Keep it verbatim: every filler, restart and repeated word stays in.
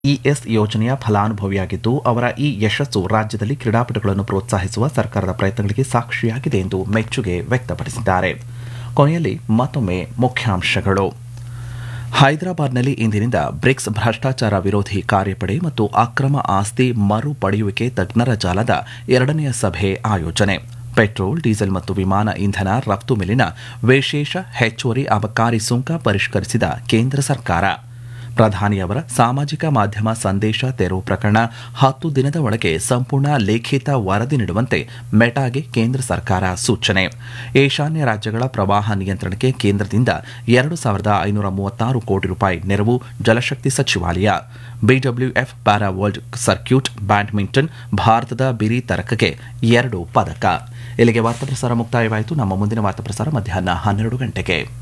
ES ಯೋಜನೆಯ ಫಲಾನುಭವಿಯಾಗಿದ್ದು ಅವರ ಈ ಯಶಸ್ಸು ರಾಜ್ಯದಲ್ಲಿ ಕ್ರೀಡಾಪಟುಗಳನ್ನು ಪ್ರೋತ್ಸಾಹಿಸುವ ಸರ್ಕಾರದ ಪ್ರಯತ್ನಗಳಿಗೆ ಸಾಕ್ಷಿಯಾಗಿದೆ ಎಂದು ಮೆಚ್ಚುಗೆ ವ್ಯಕ್ತಪಡಿಸಿದ್ದಾರೆ. ಕೊನೆಯಲ್ಲಿ ಮತ್ತೊಮ್ಮೆ ಮುಖ್ಯಾಂಶಗಳು. ಹೈದರಾಬಾದ್ನಲ್ಲಿ ಇಂದಿನಿಂದ ಬ್ರಿಕ್ಸ್ ಭ್ರಷ್ಟಾಚಾರ ವಿರೋಧಿ ಕಾರ್ಯಪಡೆ ಮತ್ತು ಅಕ್ರಮ ಆಸ್ತಿ ಮರುಪಡೆಯುವಿಕೆ ತಜ್ಞರ ಜಾಲದ ಎರಡನೆಯ ಸಭೆ ಆಯೋಜನೆ. ಪೆಟ್ರೋಲ್, ಡೀಸೆಲ್ ಮತ್ತು ವಿಮಾನ ಇಂಧನ ರಫ್ತು ಮೇಲಿನ ವಿಶೇಷ ಹೆಚ್ಚುವರಿ ಅಬಕಾರಿ ಸುಂಕ ಪರಿಷ್ಕರಿಸಿದ ಕೇಂದ್ರ ಸರ್ಕಾರ. ಪ್ರಧಾನಿಯವರ ಸಾಮಾಜಿಕ ಮಾಧ್ಯಮ ಸಂದೇಶ ತೆರವು ಪ್ರಕರಣ ಹತ್ತು ದಿನದ ಒಳಗೆ ಸಂಪೂರ್ಣ ಲಿಖಿತ ವರದಿ ನೀಡುವಂತೆ ಮೆಟಾಗೆ ಕೇಂದ್ರ ಸರ್ಕಾರ ಸೂಚನೆ. ಈಶಾನ್ಯ ರಾಜ್ಯಗಳ ಪ್ರವಾಹ ನಿಯಂತ್ರಣಕ್ಕೆ ಕೇಂದ್ರದಿಂದ ಎರಡು ಸಾವಿರದ ಐನೂರ ಮೂವತ್ತಾರು ಕೋಟಿ ರೂಪಾಯಿ ನೆರವು ಜಲಶಕ್ತಿ ಸಚಿವಾಲಯ. BWF para world circuit badminton ಭಾರತದ ಬಿರಿ ತರಕಗೆ ಎರಡು ಪದಕ. ಇಲ್ಲಿಗೆ ವಾರ್ತಾ ಪ್ರಸಾರ ಮುಕ್ತಾಯವಾಯಿತು. ನಮ್ಮ ಮುಂದಿನ ವಾರ್ತಾ ಪ್ರಸಾರ ಮಧ್ಯಾಹ್ನ ಹನ್ನೆರಡು ಗಂಟೆಗೆ.